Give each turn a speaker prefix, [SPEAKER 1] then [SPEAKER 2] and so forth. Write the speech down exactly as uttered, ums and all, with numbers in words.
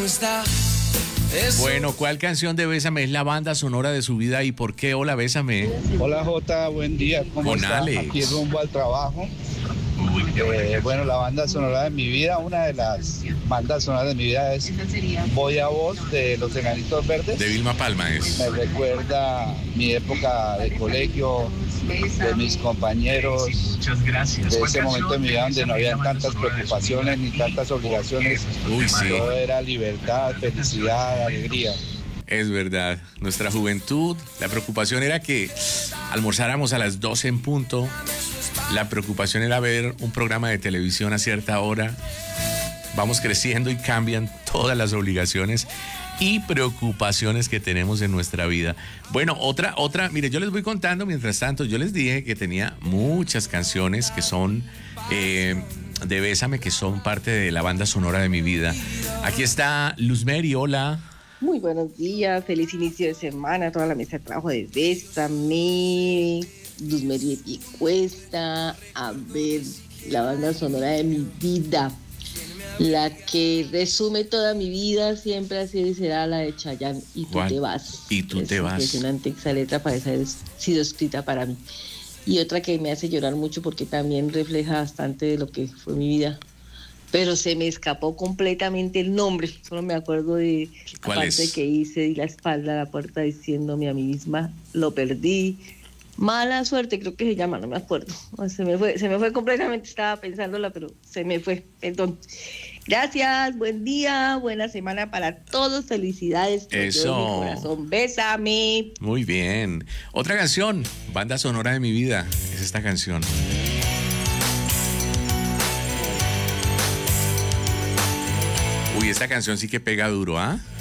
[SPEAKER 1] está. Eso.
[SPEAKER 2] Bueno, ¿cuál canción de Bésame es la banda sonora de su vida y por qué? Hola, Bésame.
[SPEAKER 3] Hola Jota, buen día. ¿Cómo
[SPEAKER 2] Con
[SPEAKER 3] está?
[SPEAKER 2] Alex.
[SPEAKER 3] Aquí rumbo al trabajo. Eh, bueno, la banda sonora de mi vida, una de las bandas sonoras de mi vida es Voy a Vos de Los Enanitos Verdes.
[SPEAKER 2] De Vilma Palma es.
[SPEAKER 3] Me recuerda mi época de colegio, de mis compañeros, de ese momento de mi vida donde no habían tantas preocupaciones ni tantas obligaciones.
[SPEAKER 2] Uy, sí.
[SPEAKER 3] Todo era libertad, felicidad, alegría.
[SPEAKER 2] Es verdad, nuestra juventud, la preocupación era que almorzáramos a las doce en punto, la preocupación era ver un programa de televisión a cierta hora. Vamos creciendo y cambian todas las obligaciones y preocupaciones que tenemos en nuestra vida. Bueno, otra, otra, mire, yo les voy contando mientras tanto, yo les dije que tenía muchas canciones que son eh, de Bésame, que son parte de la banda sonora de mi vida. Aquí está Luzmeri, hola.
[SPEAKER 4] Muy buenos días, feliz inicio de semana, toda la mesa de trabajo de Bésame, Luzmeri de Piecuesta, a ver, la banda sonora de mi vida, la que resume toda mi vida, siempre ha sido y será la de Chayanne, Y tú
[SPEAKER 2] ¿Cuál?
[SPEAKER 4] te vas.
[SPEAKER 2] Y tú
[SPEAKER 4] es
[SPEAKER 2] te vas.
[SPEAKER 4] Impresionante esa letra, parece haber sido escrita para mí. Y otra que me hace llorar mucho porque también refleja bastante de lo que fue mi vida. Pero se me escapó completamente el nombre. Solo me acuerdo de la
[SPEAKER 2] ¿Cuál
[SPEAKER 4] parte
[SPEAKER 2] es?
[SPEAKER 4] que hice, di la espalda a la puerta diciéndome a mí misma, lo perdí. Mala suerte, creo que se llama, no me acuerdo. Se me fue, se me fue completamente, estaba pensándola, pero se me fue. Perdón. Gracias, buen día, buena semana para todos, felicidades.
[SPEAKER 2] Eso.
[SPEAKER 4] Mi corazón, bésame.
[SPEAKER 2] Muy bien. Otra canción, banda sonora de mi vida, es esta canción. Uy, esta canción sí que pega duro, ¿ah? ¿eh?